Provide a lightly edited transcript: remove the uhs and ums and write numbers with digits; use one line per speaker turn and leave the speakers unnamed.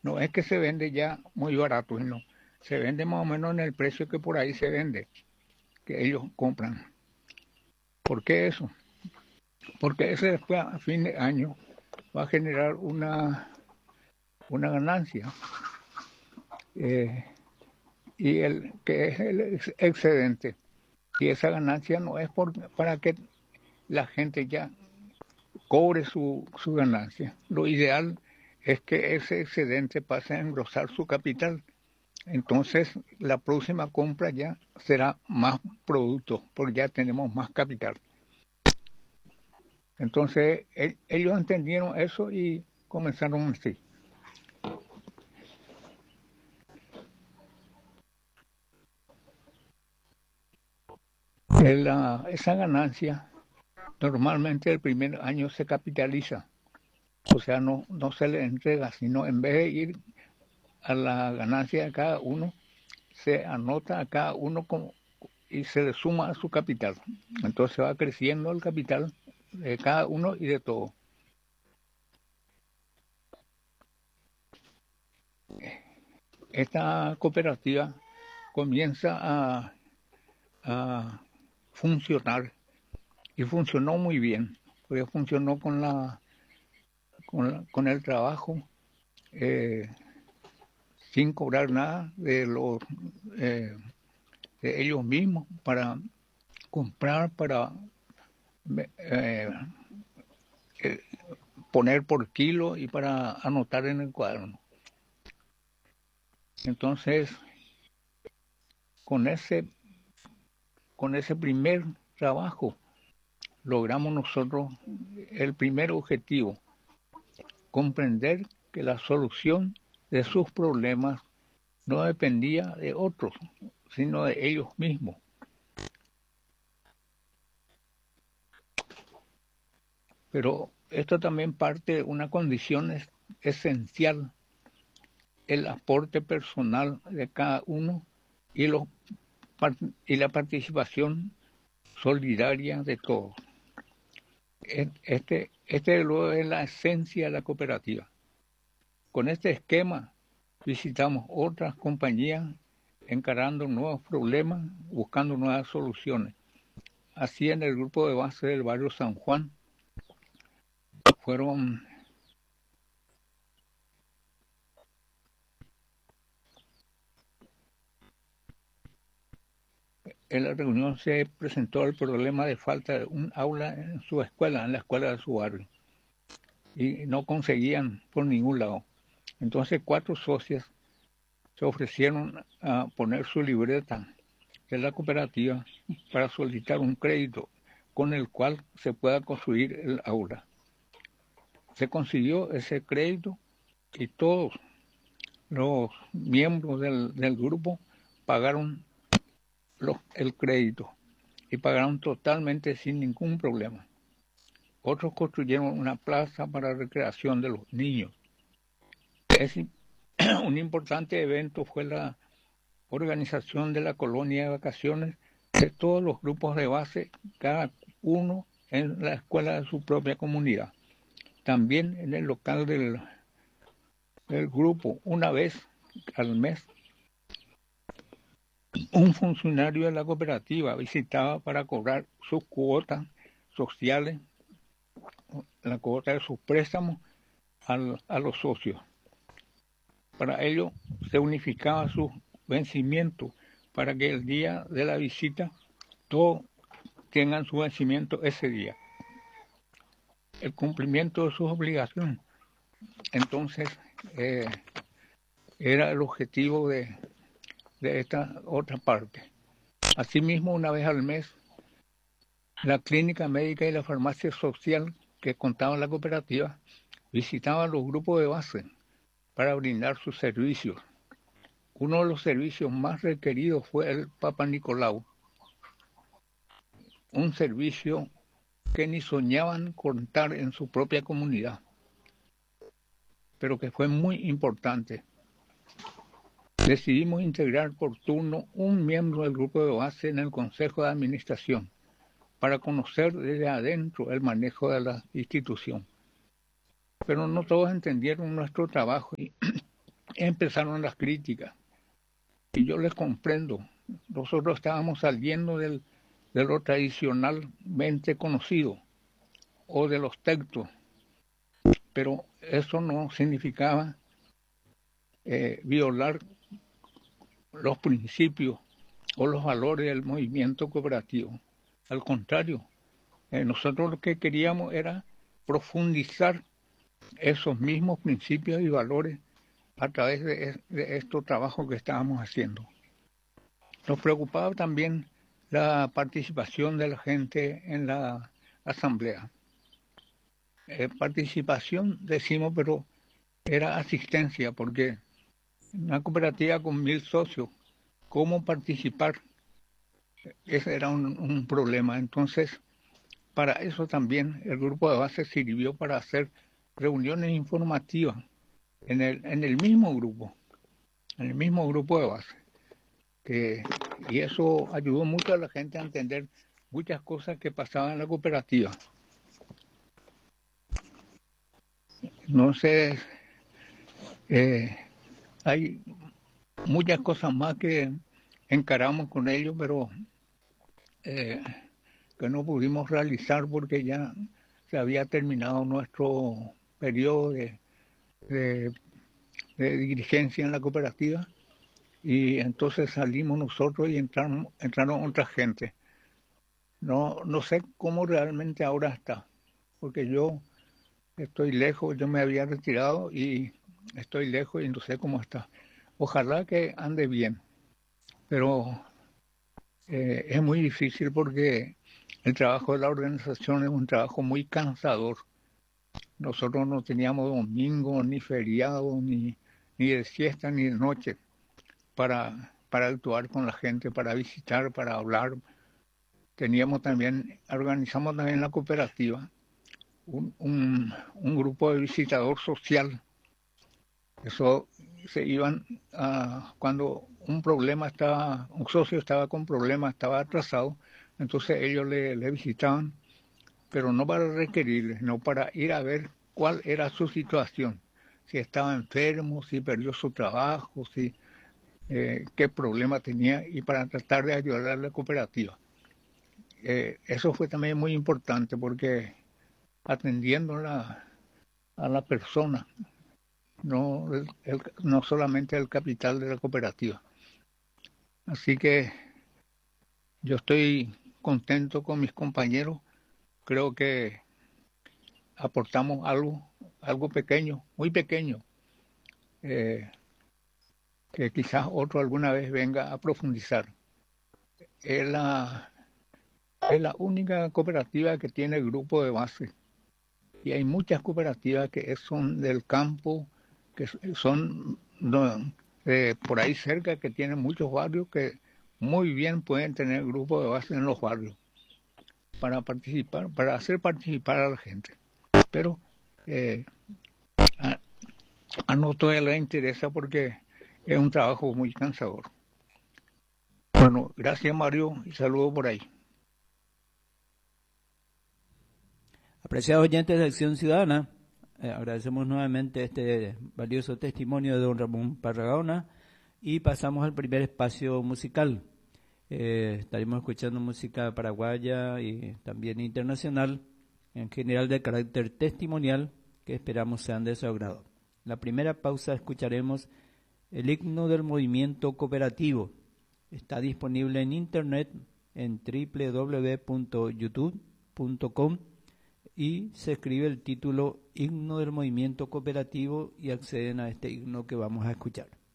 No es que se vende ya muy barato, no. Se vende más o menos en el precio que por ahí se vende, que ellos compran. ¿Por qué eso? Porque ese después a fin de año va a generar una ganancia. Y el que es el excedente. Y esa ganancia no es para que la gente ya cobre su ganancia. Lo ideal es que ese excedente pase a engrosar su capital. Entonces, la próxima compra ya será más producto, porque ya tenemos más capital. Entonces, ellos entendieron eso y comenzaron así. Esa ganancia normalmente el primer año se capitaliza, o sea, no se le entrega, sino en vez de ir a la ganancia de cada uno, se anota a cada uno y se le suma a su capital. Entonces va creciendo el capital de cada uno y de todo. Esta cooperativa comienza a funcionar y funcionó muy bien, porque funcionó con el trabajo sin cobrar nada de ellos mismos para comprar, para eh, eh, poner por kilo y para anotar en el cuaderno. Entonces, con ese, con ese primer trabajo logramos nosotros el primer objetivo, comprender que la solución de sus problemas no dependía de otros, sino de ellos mismos. Pero esto también parte de una condición esencial, el aporte personal de cada uno y, y la participación solidaria de todos. Este luego es la esencia de la cooperativa. Con este esquema visitamos otras compañías encarando nuevos problemas, buscando nuevas soluciones. Así en el grupo de base del barrio San Juan fueron en la reunión se presentó el problema de falta de un aula en su escuela, en la escuela de su barrio, y no conseguían por ningún lado. Entonces 4 socias se ofrecieron a poner su libreta de la cooperativa para solicitar un crédito con el cual se pueda construir el aula. Se consiguió ese crédito y todos los miembros del grupo pagaron el crédito y pagaron totalmente sin ningún problema. Otros construyeron una plaza para recreación de los niños. Un importante evento fue la organización de la colonia de vacaciones de todos los grupos de base, cada uno en la escuela de su propia comunidad. También en el local del grupo, una vez al mes, un funcionario de la cooperativa visitaba para cobrar sus cuotas sociales, la cuota de sus préstamos a los socios. Para ello se unificaba sus vencimientos para que el día de la visita todos tengan su vencimiento ese día. El cumplimiento de sus obligaciones. Entonces, era el objetivo de esta otra parte. Asimismo, una vez al mes, la clínica médica y la farmacia social que contaba la cooperativa visitaban los grupos de base para brindar sus servicios. Uno de los servicios más requeridos fue el Papa Nicolau, un servicio que ni soñaban contar en su propia comunidad, pero que fue muy importante. Decidimos integrar por turno un miembro del grupo de base en el Consejo de Administración para conocer desde adentro el manejo de la institución. Pero no todos entendieron nuestro trabajo empezaron las críticas. Y yo les comprendo. Nosotros estábamos saliendo de lo tradicionalmente conocido o de los textos, pero eso no significaba violar los principios o los valores del movimiento cooperativo. Al contrario, nosotros lo que queríamos era profundizar esos mismos principios y valores a través de estos trabajos que estábamos haciendo. Nos preocupaba también la participación de la gente en la asamblea. Participación decimos, pero era asistencia, porque una cooperativa con 1000 socios, ¿cómo participar? Ese era un problema. Entonces, para eso también el grupo de base sirvió para hacer reuniones informativas en el mismo grupo de base. Y eso ayudó mucho a la gente a entender muchas cosas que pasaban en la cooperativa. No sé, hay muchas cosas más que encaramos con ellos, pero que no pudimos realizar porque ya se había terminado nuestro periodo de dirigencia en la cooperativa, y entonces salimos nosotros y entraron otra gente. No sé cómo realmente ahora está, porque yo estoy lejos, yo me había retirado y estoy lejos y no sé cómo está. Ojalá que ande bien, pero es muy difícil porque el trabajo de la organización es un trabajo muy cansador. Nosotros no teníamos domingo, ni feriado, ni de siesta, ni de noche para actuar con la gente, para visitar, para hablar. Organizamos también la cooperativa, un grupo de visitador social. Eso se iban cuando un socio estaba con problemas, estaba atrasado, entonces ellos le visitaban, pero no para requerirles, no para ir a ver cuál era su situación, si estaba enfermo, si perdió su trabajo, qué problema tenía, y para tratar de ayudar a la cooperativa. Eso fue también muy importante porque atendiendo a la persona, no solamente el capital de la cooperativa. Así que yo estoy contento con mis compañeros. Creo que aportamos algo pequeño, muy pequeño, que quizás otro alguna vez venga a profundizar. Es la única cooperativa que tiene grupo de base. Y hay muchas cooperativas que son del campo, que son por ahí cerca, que tienen muchos barrios que muy bien pueden tener grupos de base en los barrios para participar, para hacer participar a la gente. Pero a no toda le interesa porque es un trabajo muy cansador. Bueno, gracias Mario y saludos por ahí.
Apreciados oyentes de Acción Ciudadana, agradecemos nuevamente este valioso testimonio de don Ramón Parragona y pasamos al primer espacio musical. Estaremos escuchando música paraguaya y también internacional, en general de carácter testimonial, que esperamos sean de su agrado. En la primera pausa escucharemos el himno del movimiento cooperativo. Está disponible en internet en www.youtube.com y se escribe el título Himno del Movimiento Cooperativo y acceden a este himno que vamos a escuchar.